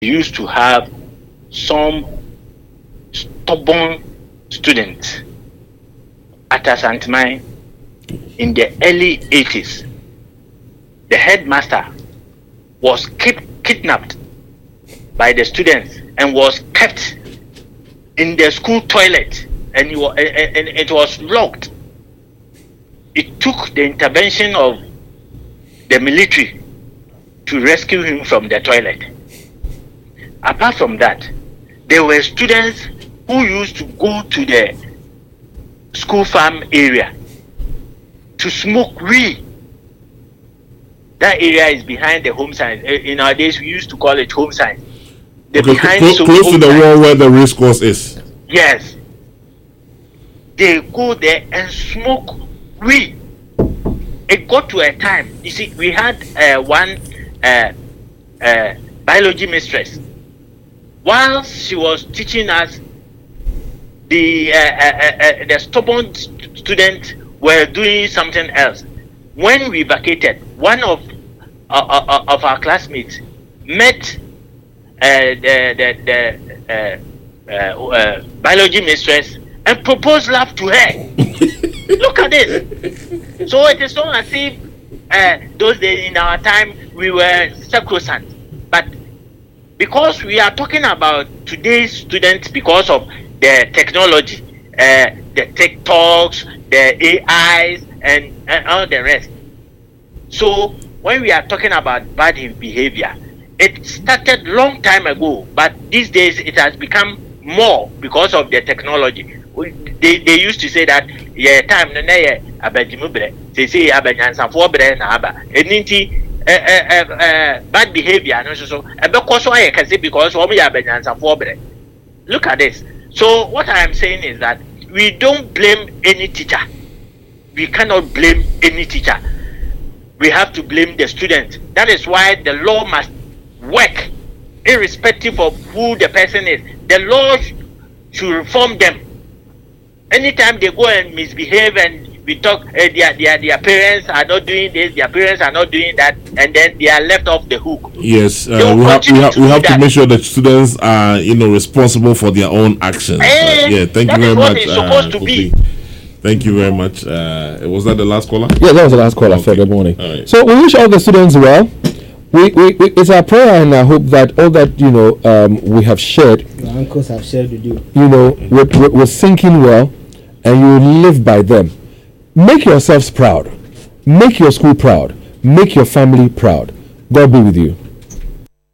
used to have some stubborn students at Asantman in the early 80s. The headmaster was kidnapped by the students and was kept in the school toilet, and it was locked. It took the intervention of the military to rescue him from the toilet. Apart from that, there were students who used to go to the school farm area to smoke weed. That area is behind the home science. In our days, we used to call it home science. Close to the wall where the race course is. Yes. They go there and smoke weed. It got to a time. You see, we had one biology mistress. While she was teaching us, the stubborn students were doing something else. When we vacated, one of our classmates met the biology mistress and proposed love to her. Look at this. So it is not as if those days in our time we were sacrosanct, but because we are talking about today's students, because of the technology, the TikToks, the AIs, and all the rest. So when we are talking about bad behavior, it started long time ago, but these days it has become more because of the technology. They used to say that time no na abajimubre, they say abanyansa for bre na aba. Bad behavior no so because why I can say because we abanyansa for bre. Look at this. So what I am saying is that we don't blame any teacher. We cannot blame any teacher. We have to blame the student. That is why the law must work irrespective of who the person is. The law should reform them. Anytime they go and misbehave and we talk, their parents are not doing this, their parents are not doing that, and then they are left off the hook. Yes, we have to make sure that students are, responsible for their own actions. Thank you very much. It's supposed to be. Thank you very much. Was that the last caller? Yeah, that was the last caller. Okay. Good morning. Right. So we wish all the students well. We it's our prayer and I hope that all that we have shared, your uncles have shared with you, we're sinking well, and you live by them. Make yourselves proud. Make your school proud. Make your family proud. God be with you.